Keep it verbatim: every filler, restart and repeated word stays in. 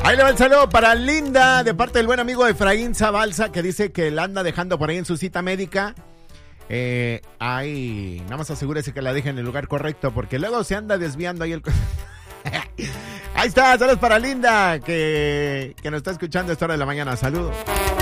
Ahí le va el saludo para Linda, de parte del buen amigo Efraín Zabalza, que dice que la anda dejando por ahí en su cita médica. Eh, ahí, nada más asegúrese que la deje en el lugar correcto, porque luego se anda desviando ahí el... Ahí está, saludos para Linda, que, que nos está escuchando a esta hora de la mañana. Saludos.